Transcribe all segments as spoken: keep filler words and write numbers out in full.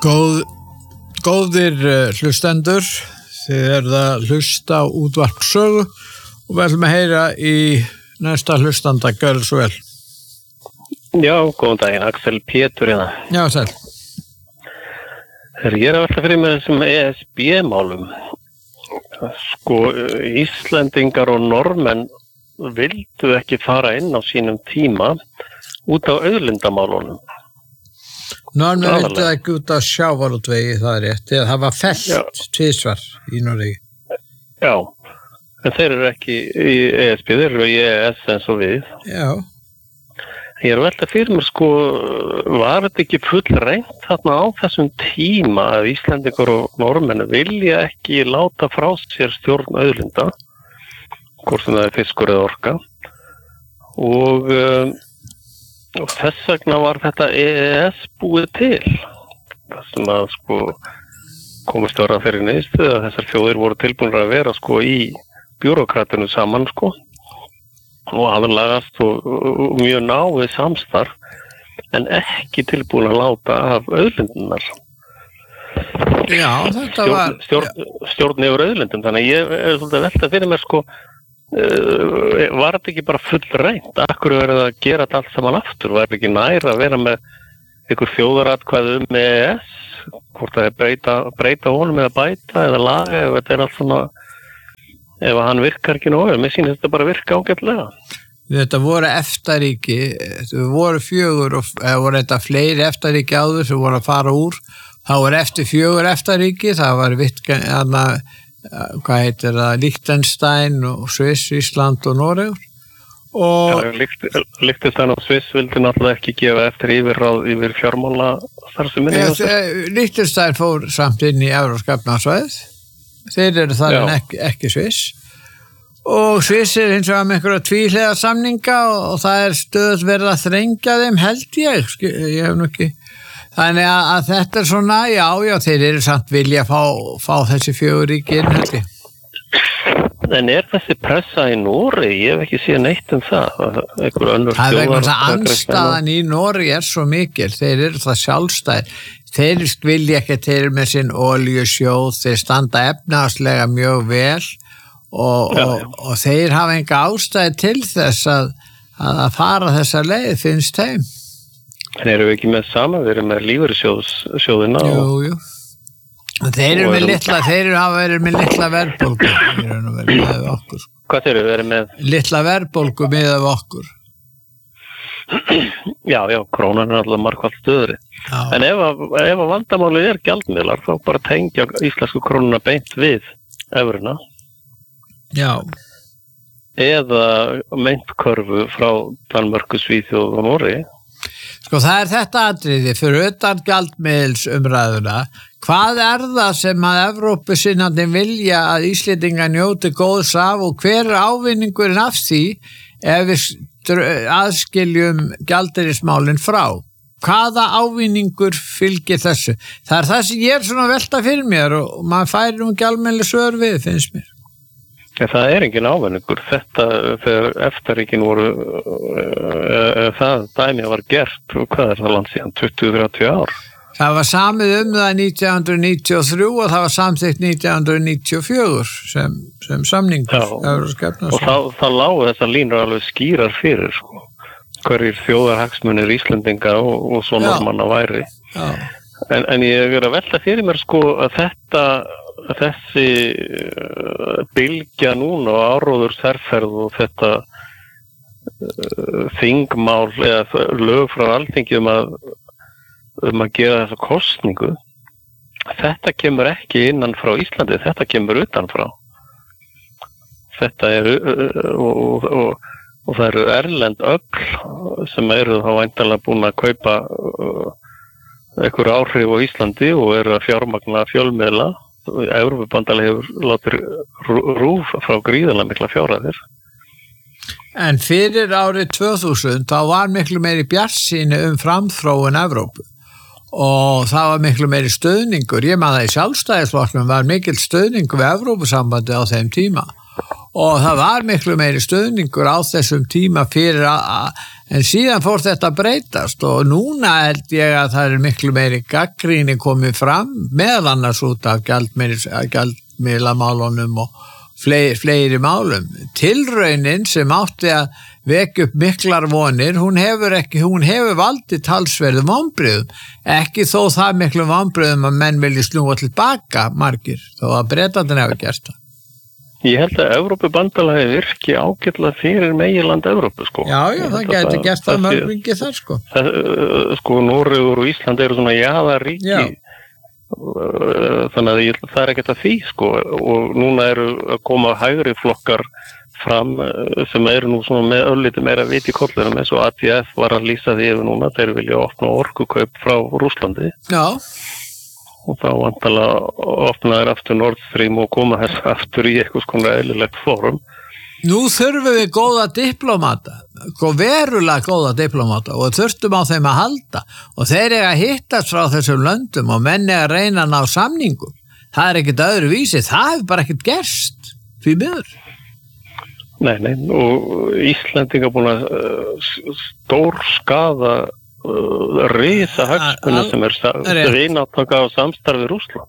Góð, góðir hlustendur, þið eruð að hlusta á útvarp sögu og við ætlum að heyra í næsta hlustanda, gjörðu svo vel. Já, góðan daginn, Axel Pétur hérna. Já, sæl. Þegar ég er að velta fyrir mér þessum E S B-málum, sko, Íslendingar og Normenn vildu ekki fara inn á sínum tíma út á auðlindamálunum. Normenn vildu ekki út á sjávarútvegi, það er rétt, eða það var fellt tvisvar í Noregi. Já, en þeir eru ekki í E S B, þeir eru í E E S eins og við. Já. Ég er að velta fyrir mér, sko, var þetta ekki full reynt þarna á þessum tíma að Íslendingar og Normenn vilja ekki láta frá sér stjórn auðlinda, hvort sem það er fiskur eða orka, og, um, og þess vegna var þetta E E S búið til. Það sem að, sko, komist að vera fyrir niðurstöðu að þessar þjóðir voru tilbúnar að vera, sko, í bjúrókratinu saman, sko, og aðlagast og, og mjög náið samstarf en ekki tilbúin að láta af auðlindunar. Já, þetta stjórn, var stjórn, stjórn yfir auðlindum, þannig ég er svolítið að velta fyrir mér, sko, uh, var þetta ekki bara full reynt? Akkur er það að gera þetta allt saman aftur? Var þetta ekki nær að vera með ykkur þjóðaratkvæði um E E S, hvort það er breyta, breyta honum eða bæta eða laga, ef þetta er allt svona, ef hann virkar ekki nógu, mér sýnir þetta bara virka ágætlega. Þetta voru EFTA-ríki, þetta voru fjögur og eða voru þetta fleiri EFTA-ríki áður sem voru að fara úr, þá voru eftir fjögur EFTA-ríki, það var Vitgen, hana, hvað heitir það, Liechtenstein og Sviss, Ísland og Noregur. Og ja, Liechtenstein og Sviss vildi náttúrulega ekki gefa eftir yfirráð yfir fjármála starfseminni. Ja, Liechtenstein fór samt inn í Evrópska efnahagssvæðið. Þeir eru þar en ekki, ekki Sviss og Sviss er eins og að með einhverja tvíhliða samninga og, og það er stöðugt verið að þrengja þeim held ég, ég hef nú ekki þannig að, að þetta er svona já, já, þeir eru samt vilja að fá, fá þessi fjögur ríki inn held ég. En er þessi pressa í Noregi, ég hef ekki séð neitt um það einhver önnur það er vegna þess að andstaðan í Noregi er svo mikil, þeir eru það sjálfstæðir. Þeir vilja ekki til með sinn oljusjóð, þeir standa efnahagslega mjög vel og, já, og, já. og þeir hafa enga ástæði til þess að, að fara þessa leið, finnst þeim. En eru við ekki með saman, við erum með lífeyrissjóðina? Jú, jú. Þeir eru með litla, þeir eru hafa verið með litla verðbólgu, þeir eru verið með okkur. Hvað þeir eru verið með? Litla verðbólgu með af okkur. Já, já, krónan er alltaf margfald stöðri. Já. En ef að, ef að vandamálið er gjaldmiðlar, þá bara tengja íslensku krónuna beint við evruna. Já. Eða myntkörfu frá Danmörku, Svíþjóð og Noregi. Sko það er þetta atriði fyrir utan gjaldmiðilsumræðuna. Hvað er það sem að Evrópusinnarnir vilja að Íslendingar njóti góðs af og hver er ávinningurinn af því ef við aðskiljum gjaldeyrismálin frá? Hvaða ávinningur fylgir þessu? Það er það sem ég er svona að velta fyrir mér og maður færir um gjaldmiðli svör við, finnst mér. Ja, það er engin ávinningur. Þetta, þegar EFTA-ríkin voru, uh, það dæmi var gert, hvað er það land síðan, tuttugu til þrjátíu ár? Það var samið um það nítján hundruð níutíu og þrjú og það var samþykkt nítján hundruð níutíu og fjögur sem, sem samningur. Já, og þá, þá lágu þessar línur alveg skýrar fyrir, sko. Hverjir þjóðarhagsmunir Íslendinga og, og svo normanna væri. En, en ég er að velta fyrir mér, sko, að þetta, að þessi bylgja núna og áróður særferð og þetta uh, þingmál eða lög frá Alþingi um að um að gera þessa kosningu, þetta kemur ekki innan frá Íslandi, þetta kemur utan frá. Þetta er og, og, og, og það eru erlend öfl sem eru þá væntanlega búin að kaupa einhver áhrif á Íslandi og eru að fjármagna fjölmiðla. Evrópubandalið hefur látið RÚV frá gríðarlega mikla fjárhæðir. En fyrir árið tvö þúsund þá var miklu meiri bjartsýni um framþróun Evrópu og það var miklu meiri stöðningur. Ég man það í Sjálfstæðisflokknum var mikil stöðningur við Evrópusambandi á þeim tíma og það var miklu meiri stuðningur á þessum tíma fyrir að, en síðan fór þetta að breytast og núna held ég að það er miklu meiri gagnrýni komið fram meðal annars út af gjaldmiðlamálunum og fleiri, fleiri málum. Tilraunin sem átti að vekja upp miklar vonir, hún hefur ekki, hún hefur valdið talsverðum vonbrigðum, ekki þó það miklu vonbrigðum að menn vilji snúa tilbaka margir, þó að Bretlandinn hefur gert það. Ég held að Evrópubandalagið virki ágætlega fyrir meginland Evrópu, sko. Já, já, það gæti gert það mörgvingi þar, sko. Það, sko, Noregur og Ísland eru svona jaðaríki, já. Þannig að ég, það er ekkert að því, sko, og núna eru að koma hægri flokkar fram sem eru nú svona með örlítið meira vit í kollinum, eins og A T F var að lýsa því yfir núna, þeir vilja opna orkukaup frá Rússlandi. Já. Og þá vantalega opnaðir aftur Nord Stream og koma þess aftur í eitthvað svona eðlilegt fórum. Nú þurfum við góða diplomata, verulega góða diplomata og þurftum á þeim að halda og þeir eiga að hittast frá þessum löndum og menn eiga að reyna að ná samningum. Það er ekkert öðru vísi, það hefur bara ekkert gerst því miður. Nei, nei, og Íslendingar búin að stór skaða Uh, risa hagsmuna sem er reynáttaka á samstarfi Rússland.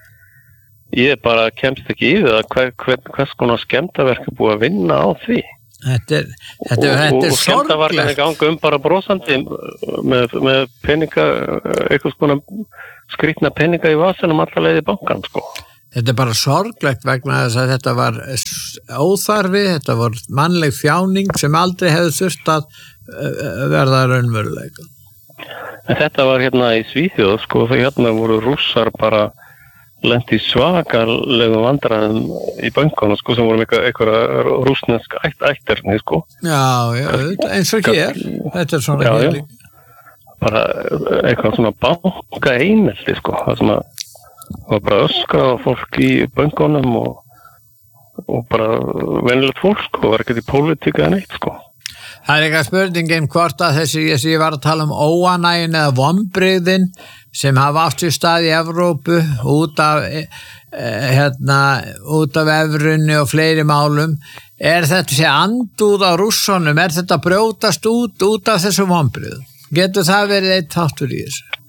Ég bara kemst ekki í það hver, hver, hvers konar skemmtaverk er búið að vinna á því. Þetta er, þetta er, þetta er og skemmtaverkinu ganga um bara brosandi með, með peninga, eitthvað konar skrýtna peninga í vasanum alla leið í bankan, sko. Þetta er bara sorglegt vegna þess að þetta var óþarfi, þetta var mannleg þjáning sem aldrei hefði þurft að verða raunveruleika. En þetta var hérna í Svíþjóð, sko, þegar hérna voru Rússar bara lent í svakalegu vandræðum í bönkunum, sko, sem voru eitthvað, eitthvað rússnesk ætt, ætterni, sko. Já, já, eins og hér, þetta er svona já, hér já. líka. Bara eitthvað svona banka einelti, sko, það sem að það var bara öskrað á fólk í bönkunum og, og bara venjulegt fólk, sko, var ekkert í pólitíka en eitt, sko. Það er eitthvað spurningin hvort að þessi, þessi ég var að tala um óanægin eða vonbrigðin sem hafa átt sér stað í Evrópu út af, eh, hérna, út af evrunni og fleiri málum. Er þetta sé andúð á Rússunum, er þetta brjótast út út af þessu vonbrigðum? Getur það verið eitt þáttur í þessu?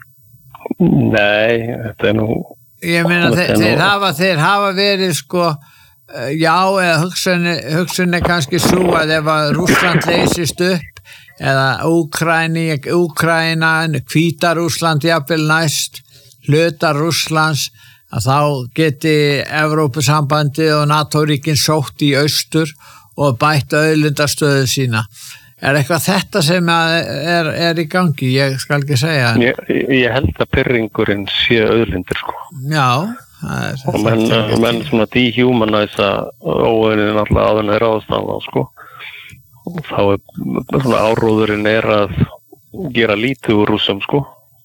Nei, þetta er nú... Ég meina þeir, þeir, hafa, þeir hafa verið sko... Já, eða hugsun, hugsun er kannski svo að ef að Rússland leysist upp eða Úkraíni, Úkraína, hvíta Rússland jafnvel næst, hlutar Rússlands, að þá geti Evrópusambandið og NATO-ríkin sótt í austur og bætt auðlindastöðu sína. Er eitthvað þetta sem er, er í gangi? Ég skal ekki segja. Ég, ég held að pirringurinn sé auðlindir, sko. Já. Er, og menn, menn svona dehumanæsa óöðinin alltaf áðurinn er áðurstaðan, sko. Og þá er svona áróðurinn er að gera lítið úr Rússum, sko.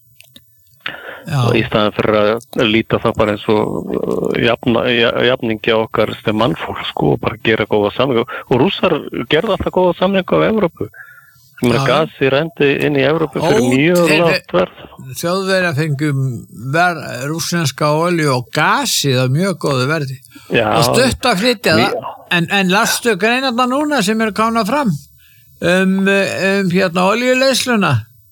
Já. Og í staðan fyrir að líta það bara eins og jafna, jafningi á okkar sem mannfólk, sko, og bara gera góða samlingu. Og Rússar gerða alltaf góða samlingu af Evrópu. Sem er gasi rendi inn í Evrópu fyrir Ó, mjög lágt verð. Þjóðverja fengum ver, rússneska olju og gasi það mjög góðu verði. Já, og stutt að flytja það. En, en lastu greinarna núna sem eru komna fram um, um hérna oljuleisluna.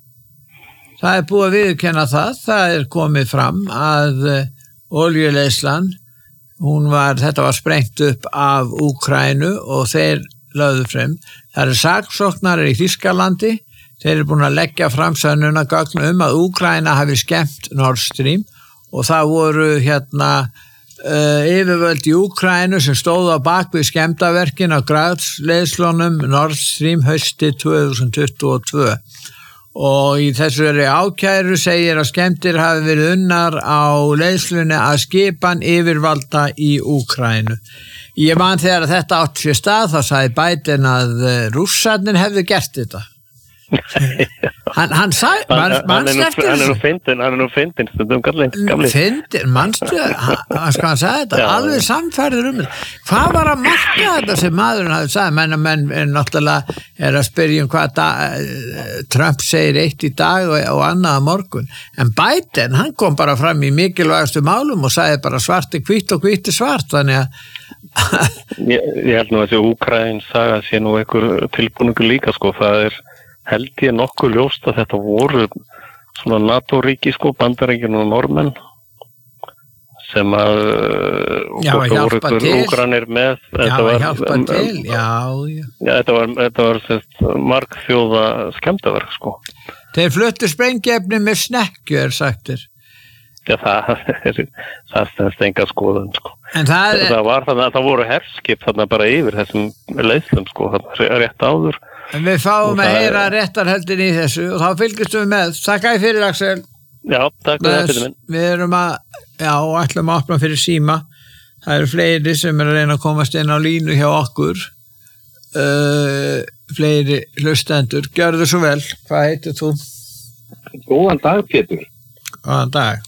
Það er búið að viðurkenna það. Það er komið fram að oljuleislan, hún var, þetta var sprengt upp af Úkraínu og þeir lögðu frem. Það eru saksóknarar í Þýskalandi, þeir eru búin að leggja fram sönnunargögn um að Úkraína hafi skemmt Nord Stream og það voru hérna uh, yfirvöld í Úkraínu sem stóðu á bakvið skemmtaverkin á græðsleiðslunum Nord Stream haustið tvö þúsund tuttugu og tvö. Og í þessari ákæru segir að skemmtir hafi verið unnar á leiðslunni að skipan yfirvalda í Úkraínu. Ég man þegar þetta átt sér stað þá sagði Biden að Rússarnir hefðu gert þetta. hann, hann sagði man, hann er nú, hann er nú fyndin hann er nú fyndin stundum gamli fyndin, manstu hann sko hann sagði þetta, Já, alveg já. samfærður um þetta hvað var að marka þetta sem maðurinn hafði sagði, menn að menn er náttúrulega er að spyrja um hvað da, Trump segir eitt í dag og, og annað á morgun, en Biden hann kom bara fram í mikilvægastu málum og sagði bara svart er hvítt og hvítt er svart, þannig að ég, ég held nú að þessi Úkraín saga sé nú einhver tilbúningur líka sko, það er held ég nokkuð ljóst að þetta voru svona NATO-ríki sko, Bandaríkin og Normenn sem að já, að hjálpa til Úkraínir með já, að var, hjálpa um, til já, já. Já, þetta var, þetta var sérst, margþjóða skemmtaverk sko. Þeir fluttu sprengiefni með snekkju er sagtir. Já, það er það stendst enga skoðun sko. En það, er, það var þannig að það voru herskip þarna bara yfir þessum leiðslum sko, þarna rétt áður. En við fáum að heyra er... réttarhöldin í þessu og þá fylgjumst við með. Takk að fyrir, Axel. Já, takk fyrir þetta minn. Við erum að, já, ætlum að opna fyrir síma. Það eru fleiri sem er að reyna að komast inn á línu hjá okkur. Uh, fleiri hlustendur. Gjörðu svo vel. Hvað heitir þú? Góðan dag, Pétur. Góðan dag.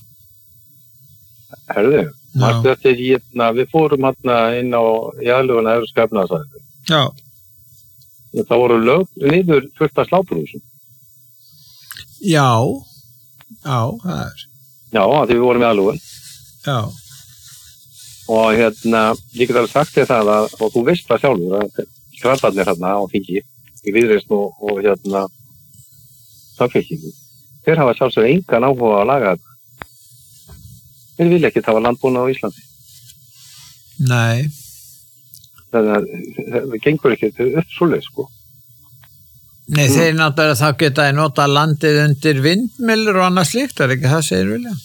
Herðu, margt þetta er hérna, við fórum hérna inn á í aðluguna Evrópska efnahagssvæðinu. Já. Það voru lög niður fullt af sláturhúsum. Já, já, það er. Já, því við vorum í aðlugun. Já. Og hérna, ég get alveg sagt þér það að, og þú veist það sjálfur, að skraldarnir hérna á þingi, í Viðreisn og, og hérna, Samfylkingu, þeir hafa sjálfsög engan áhuga að laga þetta. Þeir vilja ekki hafa landbúnað á Íslandi. Nei. Þannig að það gengur ekki upp svoleið, sko. Nei, mm. þeir náttúrulega þá geta að nota landið undir vindmyllur og annað slíkt, er ekki það segir vilja?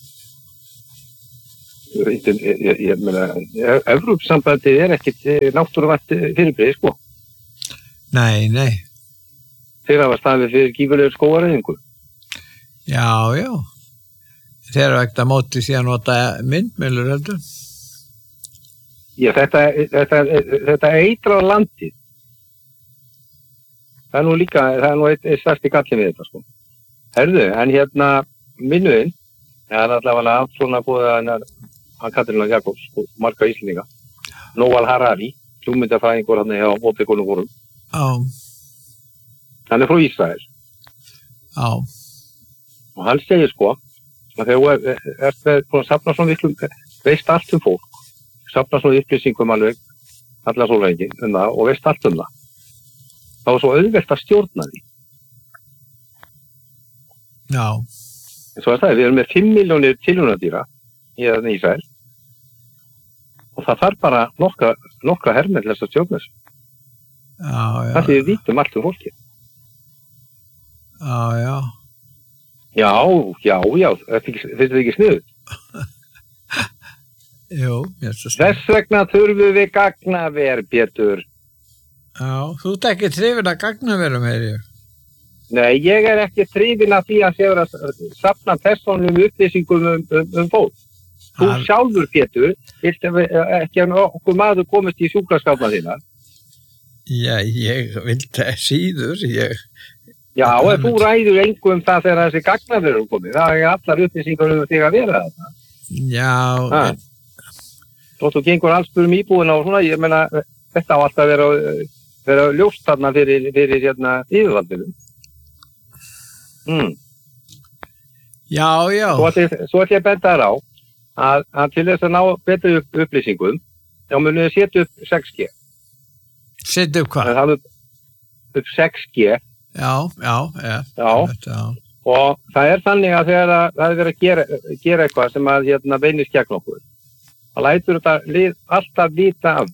Ég, ég, ég meina, Evrópusambandið er ekkit náttúruvænt fyrirbrigði, sko. Nei, nei. Þeir hafa staðið fyrir gífurlegur skógareyðingu. Já, já. Þeir eru ekkert að móti því að nota vindmyllur, heldur? Já, þetta, þetta, þetta eitra landið. Það er nú líka, það er nú eitt, eitt stærsti gallin við þetta, sko. Herðu, en hérna, minnuðinn, það er allavega svona búið að hann Katrínar Jakobs og marga Íslendinga, Noval Harari, hugmyndafræðingur hann hjá Mótekunum vorum. Já. Hann er frá Ísrael. Já. Og hann segir sko, að þegar þú ert með að safna svona viklum, veist allt um fólk, safna svona upplýsingum alveg, alla sólhengin um það og veist allt um það. þá er svo auðvelt að stjórna því. Já. En svo er það, við erum með fimm milljónir tilraunadýra í Ísrael og það þarf bara nokkra, nokkra hermenn til þess að stjórna þessu. Já, já. Það því við vítum allt um fólki. Já, já. Já, já, já, þetta er ekki sniðugt. Jú, ég er svo sniðugt. Þess vegna þurfum við gagnaver, Pétur. Já, þú ert ekki hrifin að gagnaverum, heyri ég. Nei, ég er ekki hrifin að því að séu að safna persónum upplýsingum um, um, um fólk. Þú Al... sjálfur, Pétur, viltu ekki að okkur maður komist í sjúkraskápna þína? Já, ég vildi síður, ég... Já, ef þú ræður engu um það þegar þessi gagnaver eru komið, það er allar upplýsingar um þig að vera þetta. Já... En... Þótt þú gengur allsbúrum íbúina og svona, ég meina, þetta á alltaf að vera, vera ljóst þarna fyrir, fyrir hérna yfirvaldinu. Mm. Já, já. Svo ætlum ég að benda þér á að, að til þess að ná betur upp upplýsingum, þá munum við setja upp sex G. Setja upp hvað? Það er upp sex G. Já, já, já. Já. Þetta, já. Og það er þannig að þegar að, það er verið að gera, gera eitthvað sem að hérna beinist gegn okkur, þá lætur þetta lið alltaf vita af.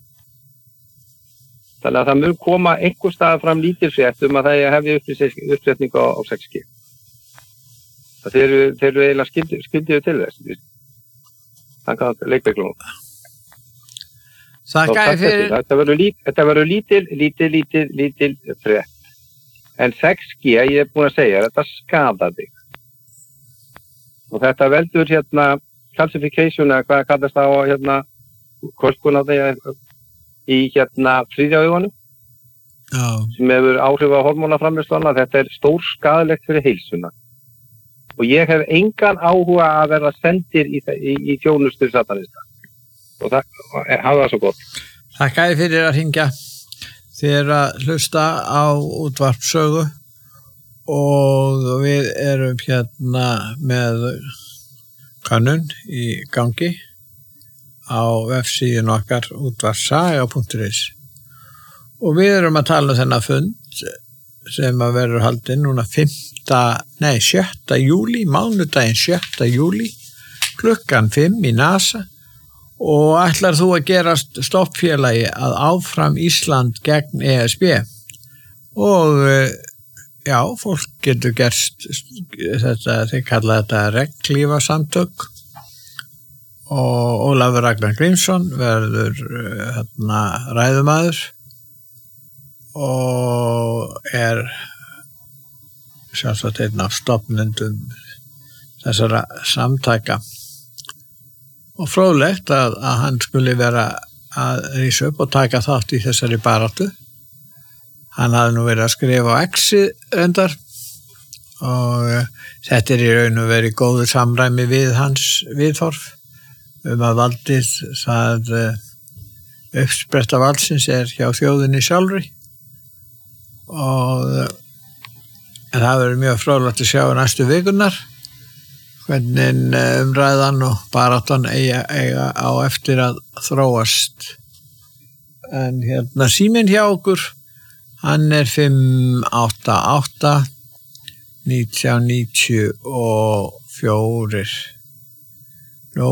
Þannig að það mun koma einhver stað fram lítilsrétt um að það hefði uppsetning á, á sex G. Það þeir eru, þeir eru eiginlega skildið skildi til þess. Þannig að leikveiklunum. Þakka ég fyrir. Þetta verður lít, þetta verður lítil, lítil, lítil, lítil frétt. En sex G, ég er búin að segja, þetta skadar þig. Og þetta veldur hérna calcification, eða hvað kallast það á hérna, kolkun á þegar í hérna þriðja augunum. Já. sem hefur áhrif á hormónaframleiðslu, þetta er stór skaðlegt fyrir heilsuna. Og ég hef engan áhuga að verða sendir í, í, í þjónustur satanista. Og það hafa það svo gott. Þakka þér fyrir að hringja. Þið er að hlusta á útvarpsögu og við erum hérna með könnun í gangi á vefsíðun okkar útvarpsaga punktur is og við erum að tala um þennan fund sem að verður haldinn núna fimmta, nei sjötta júlí, mánudaginn sjötta júlí klukkan fimm í NASA og ætlar þú að gerast stoppfélagi að áfram Ísland gegn E S B og já, fólk getur gerst þetta, þeir kalla þetta regnhlífasamtök og Ólafur Ragnar Grímsson verður hérna ræðumaður og er sjálfsagt einn af stofnendum þessara samtaka og fróðlegt að, að hann skuli vera að rísa upp og taka þátt í þessari baráttu. Hann hafði nú verið að skrifa á X-i reyndar og þetta er í raun og verið góðu samræmi við hans viðhorf um að valdið það uppspretta valdsins er hjá þjóðinni sjálfri og það verður mjög fróðlegt að sjá næstu vikunar hvernig umræðan og baráttan eiga, eiga á eftir að þróast. En hérna síminn hjá okkur, hann er fimm átta átta nítján níutíu og fjögur. Nú,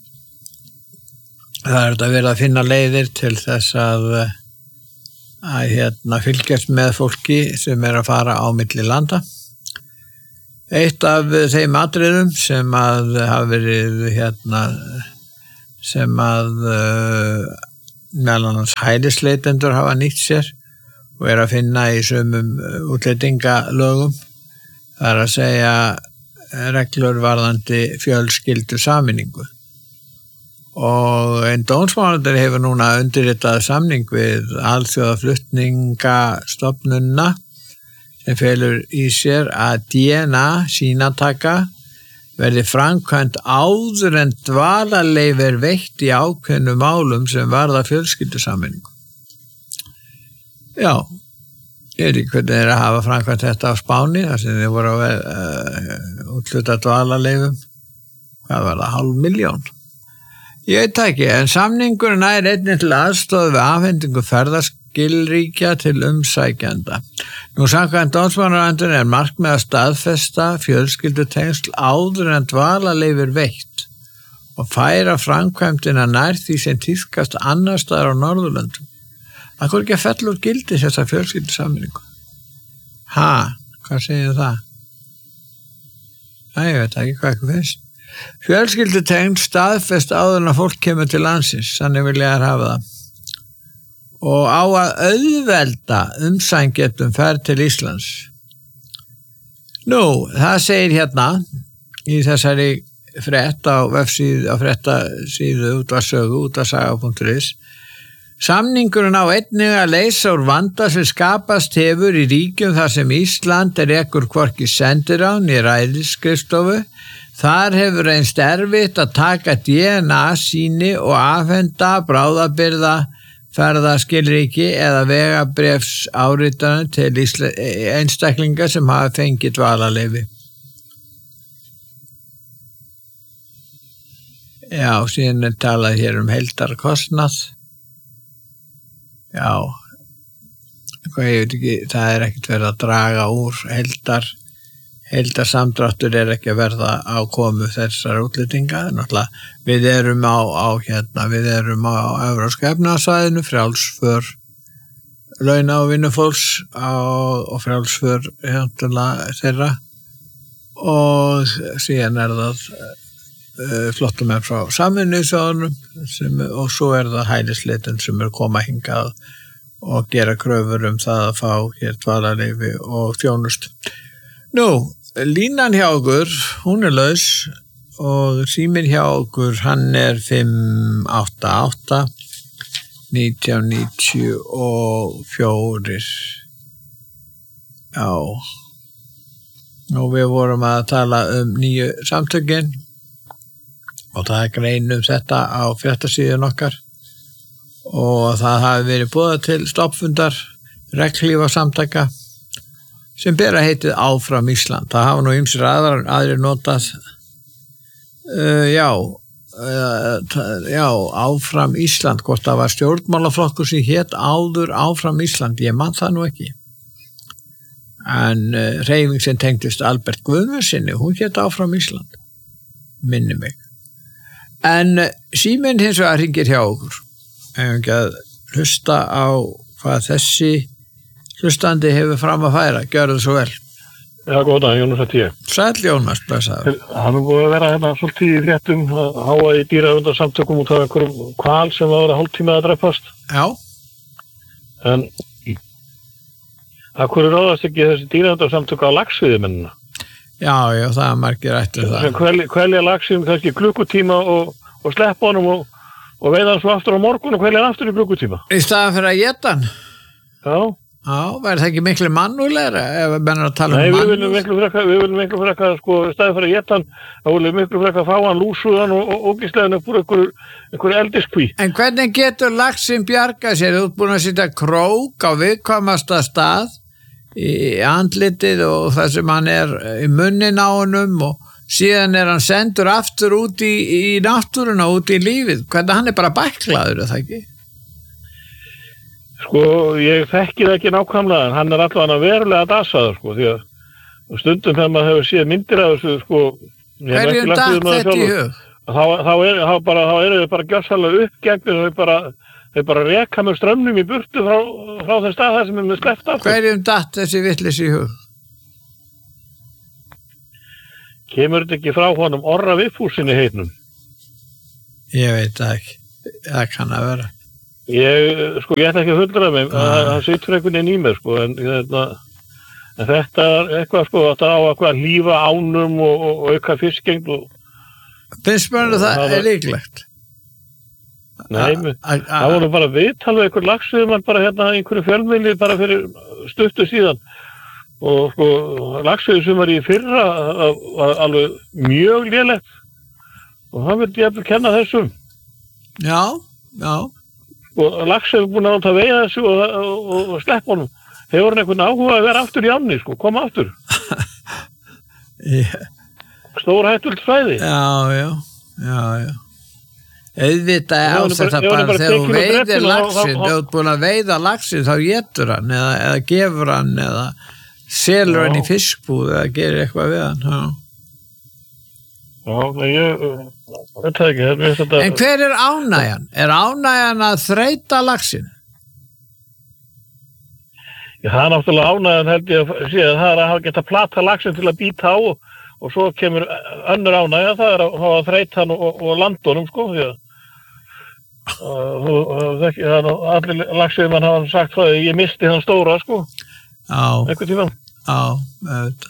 það er þetta verið að finna leiðir til þess að, að hérna, fylgjast með fólki sem er að fara á milli landa. Eitt af þeim atriðum sem að hafa verið hérna, sem að uh, meðal annars hælisleitendur hafa nýtt sér og er að finna í sumum útlendingalögum, það er að segja reglur varðandi fjölskyldu sameiningu. Og einn dómsmálaráðherra hefur núna undirritað samning við alþjóðaflutningastofnunina sem felur í sér að D N A sýnataka verði framkvæmt áður en dvalarleyfi er veitt í ákveðnum málum sem varða fjölskyldusameiningu. Já, ég er ekki hvernig þeir að hafa framkvæmt þetta á Spáni þar sem þeir voru að uh, útluta dvalarleyfum. Hvað var það? Hálf milljón? Ég veit ekki, en samningurinn er einnig til aðstoð við afhendingu ferðaskilríkja til umsækjanda. Nú samkvæmt dómsmálaráðuneytinu er markmið að staðfesta fjölskyldutengsl áður en dvalarleyfi er veitt og færa framkvæmdina nær því sem tíðkast annars staðar á Norðurlöndum. Það er ekki að fella úr gildi þessa fjölskyldusameiningu. Ha, hvað segir það? Æ, ég veit ekki hvað ekki finnst. Fjölskyldutegn staðfest áður en að fólk kemur til landsins, þannig vilja þær hafa það. Og á að auðvelda umsækjendum ferð til Íslands. Nú, það segir hérna í þessari frétt á vefsíðu, á fréttasíðu útvarpsögu, útvarpsaga punktur is. Samningurinn á einnig að leysa úr vanda sem skapast hefur í ríkjum þar sem Ísland er ekkur hvorki sendirán í ræðisskrifstofu. Þar hefur reynst erfitt að taka D N A sýni og afhenda bráðabirgða ferðaskilríki eða vegabréfs áritanir til einstaklinga sem hafa fengið dvalarleyfi. Já, síðan er talað hér um heildarkostnað. Já, hvað ég veit ekki, það er ekkert verið að draga úr heildar, heildarsamdráttur er ekki að verða á komu þessar útlendinga. Náttúrulega, við erum á, á hérna, við erum á Evrópska efnahagssvæðinu, frjálsför launa og vinnufólks og frjálsför hérna þeirra og síðan er það uh, flottumenn frá Sameinuðu þjóðunum og svo er það hælisleitend sem er koma hingað og gera kröfur um það að fá hér dvalarleyfi og þjónust. Nú, línan hjá okkur, hún er laus og síminn hjá okkur, hann er fimm átta átta nítján níutíu og fjögur. Já. Og við vorum að tala um nýju samtökin og það er grein um þetta á fréttasíðun okkar og það hafi verið boðað til stoppfundar regnhlífa samtaka sem bera heitið Áfram Ísland. Það hafa nú ýmsir aðrar, aðrir notað uh, já, uh, já, Áfram Ísland, hvort það var stjórnmálaflokkur sem hét áður Áfram Ísland, ég man það nú ekki. En uh, hreyfing sem tengdist Albert Guðmundsssyni, hún hét Áfram Ísland, minni mig. En uh, síminn hins vegar hringir hjá okkur. Ef ekki að hlusta á hvað þessi hlustandi hefur fram að færa, gjörðu svo vel. Já, góðan, Jónas að tíu. Sæll Jónas, blessaður. Hann er búið að vera hérna svolítið í fréttum að háa í dýraverndarsamtökum út af einhverjum hval sem var að hálftíma að drepast. Já. En að hverju ráðast ekki þessi dýraverndarsamtök á laxveiðimennina? Já, já, það er margir ættu það. Sem kvelja laxinn kannski klukkutíma og, og sleppa honum og, og veiða hann svo aftur á morgun og kvelja hann aftur í klukkutíma. Í staðan fyrir að éta hann? Já. Já, væri það ekki miklu mannúðlegra ef við mennum að tala um mannúð? Nei, mannúð? við viljum miklu frekar, við viljum miklu frekar, sko, í staðan fyrir að éta hann, þá viljum við miklu frekar fá hann lúsuðan og, og ógislegan upp úr einhverju, einhverju eldiskví. En hvernig getur laxinn bjargað sér? Þú ert búin að setja krók á viðkvæmasta stað í andlitið og það sem hann er í munnin á honum og síðan er hann sendur aftur út í, í náttúruna, út í lífið. Hvernig hann er bara bæklaður, er það ekki? Sko, ég þekki það ekki nákvæmlega, en hann er allavega verulega dasaður, sko, því að stundum þegar maður hefur séð myndir af þessu, sko... Hverjum datt þetta í hug? Þá, þá, er, þá, bara, þá eru þau bara gjörsamlega uppgengni, þau bara, þau bara reka með strömmnum í burtu frá, frá þeim stað þar sem er með sleppt af. Hverjum datt þessi vitleysi í hug? Kemur þetta ekki frá honum Orra Vigfússyni heitnum? Ég veit það ekki, það kann að vera. Ég, sko, ég ætla ekki að huldra mig, það situr einhvern veginn í mér, sko, en, en, en þetta er eitthvað, sko, þetta á að hlífa ánum og, og, og auka fiskengd og... Finnst mér það það er líklegt? Nei, það voru bara viðtal við einhver laxveiðimann bara hérna einhverju fjölmiðli bara fyrir stuttu síðan og, sko, laxveiði sem var í fyrra var alveg mjög lélegt og hann vildi jafnvel kenna þessum. Já, já. Og lax hefur búin að veiða þessu og, og, og sleppa honum. Hefur hann einhvern áhuga að vera aftur í ánni, sko, koma aftur. yeah. Stór hættult fræði. Já, já, já, já. Auðvitað er á þetta bara, bara þegar þú veiðir laxinn, þegar þú ert búin að veiða laxinn, þá étur hann eða, eða gefur hann eða selur hann í fiskbúð eða gerir eitthvað við hann. Já. Já, ég, þetta ekki. Þetta... En hver er ánægjan? Er ánægjan að þreyta laxinn? Já, það er náttúrulega ánægjan held ég að sé að það er að hafa gett að plata laxinn til að býta á og, og svo kemur önnur ánægja, það er að hafa að þreyta hann og, og landa honum, sko, því að uh, uh, allir laxinn mann hafa sagt það, ég misti hann stóra, sko. Já. Einhvern tímann. Já, auðvitað.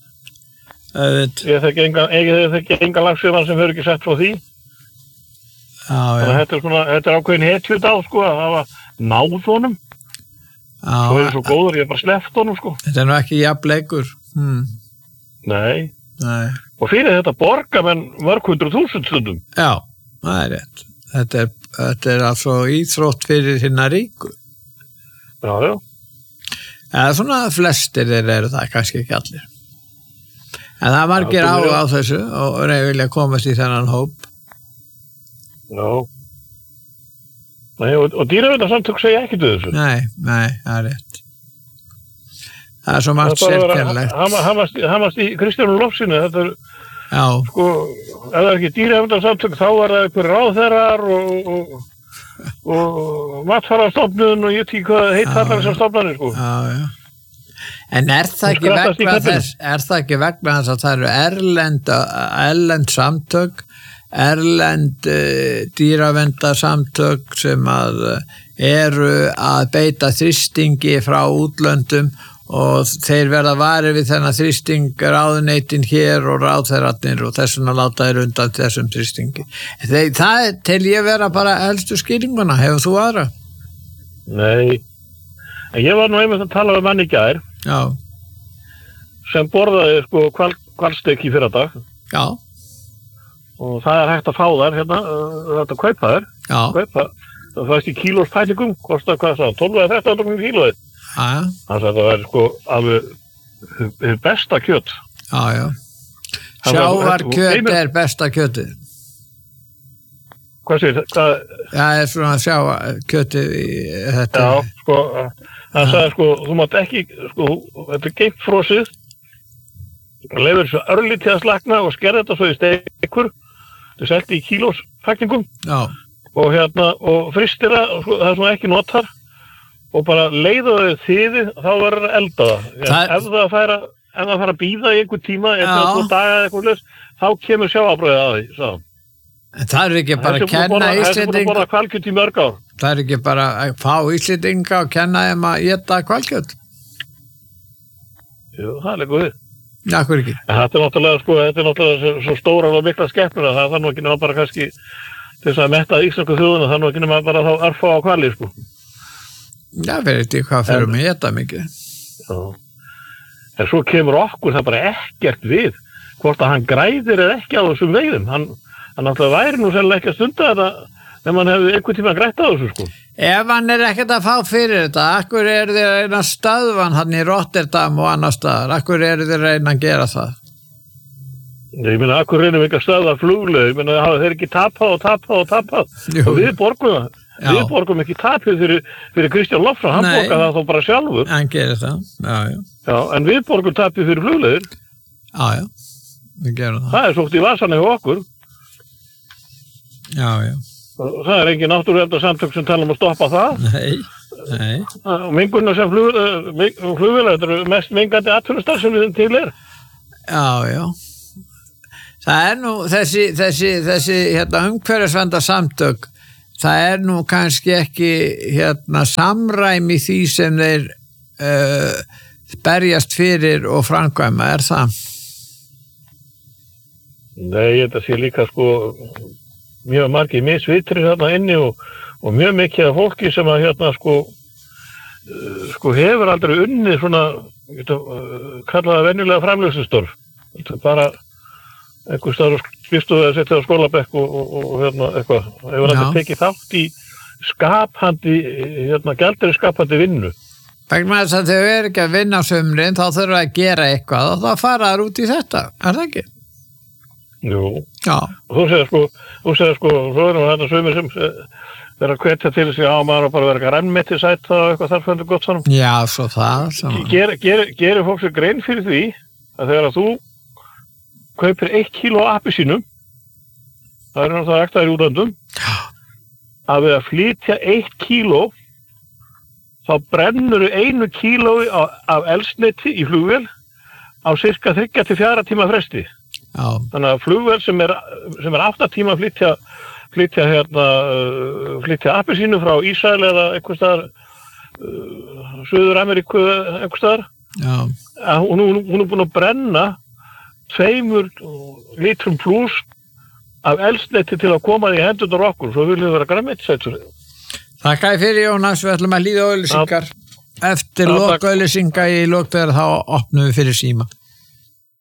Ég þekki enga, enga laxveiðimann sem hefur ekki sett frá því. Já, já. Þetta er, svona, þetta er ákveðin hetjut á, sko, að hafa náð honum. Já. Svo er það svo góður, ég hef bara sleppt honum, sko. Þetta er nú ekki jafnleikur. Hmm. Nei. Nei. Og fyrir þetta borga menn mörg hundruð þúsund stundum. Já, það er rétt. Þetta er, þetta er altså íþrótt fyrir hinna ríku. Já, já. Eða svona flestir eru það, kannski ekki allir. En það margir á á þessu og reyður vilja komast í þennan hóp. Já. Nei, og, og dýraverndarsamtök segja ekkert við þessu. Nei, nei, það er rétt. Það er svo margt sérkennilegt. Hamast í Kristjánu Lofsinu, þetta er, já. Sko, ef það er ekki dýraverndarsamtök, þá er það einhver ráðherrar og, og, og matfærastofnun og ég tík hvað heit allar þessar stofnanir, sko. Já, já. En er það ekki vegna þess, er það ekki vegna þess að það eru erlend, erlend samtök, erlend uh, dýravendarsamtök sem að eru að beita þrýstingi frá útlöndum og þeir verða varir við þennan þrýsting ráðuneytin hér og ráðherratnir og þessuna láta þeir undan þessum þrýstingi. Þeir, það til ég vera bara helstu skýringuna, hefur þú aðra? Nei, en ég var nú einmitt að tala um mann í gær. Já. sem borðaði sko hval, hvalsteik í fyrra dag. Já. Og það er hægt að fá þær hérna, þetta að kaupa þær. Já. Kaupa, það fæst í kílós pælingum, kostar hvað það, tólf eða þrettán krónur kílóið. Já. Þannig að það væri sko alveg hið besta kjöt. Já, já. Sjávarkjöt er besta kjötið. Hvað segir það? Það er svona sjávarkjötið í þetta. Já, sko, það sagði sko, þú mátt ekki, sko, þetta er geimt frosið, leifir svo örlítið að slakna og skerða þetta svo í steikur, þetta er selt í kílós pakkningum. Já. Og hérna, og fristir það, og sko, það er svona ekki notar, og bara leiða þau þýðið, þá verður það elda það. það. Ef það færa, ef það færa að bíða í einhver tíma, eitthvað tvo daga eða eitthvað leys, þá kemur sjávarbrauðið að því, sá. En það er ekki bara að kenna Íslendinga. Það er búin að borða hvalkjöt í mörg ár. Það er ekki bara að fá Íslendinga og kenna þeim að éta hvalkjöt. Jú, það er líka við. Já, hvað ekki? En þetta er náttúrulega, sko, þetta er náttúrulega svo stóran og mikla skepnur að það er nú ekki nema bara kannski til þess að metta íslensku þjóðuna, það er nú ekki nema bara þá örfá á hvali, sko. Já, verður þetta hvað fyrir mig éta mikið. Já. En svo kemur okkur það bara ekkert við hvort að hann græðir eða ekki á þessum veiðum. Hann Hann náttúrulega væri nú sérlega ekki að stunda þetta ef hann hefði einhvern tíma grætt á þessu, sko. Ef hann er ekkert að fá fyrir þetta, akkur er þið að reyna að stöðvan hann í Rotterdam og annar staðar? Akkur er þið að reyna að gera það? Ég meina, akkur reynum við ekki að stöðva flugleið? Ég meina, þeir ekki tapað og tapað og tapað. Jú. Og við borgum það. Já. Við borgum ekki tapið fyrir, fyrir Kristján Loftsson, hann borgar það þá bara sjálfur. Hann gerir það, já, já. Já, en við borgum tapið fyrir flugleiðir. Já, já, við gerum það. Það er sótt í vasann hjá okkur. Já, já. Það er engin náttúruverndarsamtök sem tala um að stoppa það. Nei, nei. Og mengunna sem flug, flugvélar, þetta eru mest mengandi atvinnustar sem við til er. Já, já. Það er nú, þessi, þessi, þessi hérna, umhverfisverndarsamtök, það er nú kannski ekki hérna, samræmi því sem þeir uh, berjast fyrir og framkvæma, er það? Nei, þetta sé líka sko mjög margir misvitrir þarna inni og, og mjög mikið af fólki sem að hérna sko uh, sko hefur aldrei unnið svona uh, kallaða venjulega framleiðslustörf. Þetta er bara einhver staður skrifstofu að setja á skólabekk og, og, og hérna eitthvað. Það hefur aldrei tekið þátt í skapandi, hérna gjaldri skapandi vinnu. Vegna þess að þau eru ekki að vinna á sumrin, þá þurfa að gera eitthvað og þá fara þær út í þetta, er það ekki? Jú, já. Og þú segir sko, þú segir sko, svo erum við þetta sumir sem vera að hvetja til sig á maður og bara vera grænmeti sætt og eitthvað þar fyrir gott saman. Já, svo það. Gerir ger, ger fólk sér grein fyrir því að þegar að þú kaupir eitt kíló af appelsínum, það er náttúrulega ektaðir útöndum, að við að flytja eitt kíló, þá brennur einu kílói af eldsneyti í flugvél á cirka þriggja til fjögurra tíma fresti. Já. Þannig að flugvél sem er, sem er átta tíma að flytja, flytja, hérna, flytja appelsínu frá Ísrael eða einhvers staðar, uh, Suður Ameríku eða einhvers staðar, hún, hún, hún er búin að brenna tveimur litrum pluss af eldsneyti til að koma því hendurnar okkur, svo viljum við vera grænmetisætur. Þakka fyrir Jónas, við ætlum að líða auglýsingar. Eftir lok auglýsinga í lok þegar þá opnum við fyrir síma.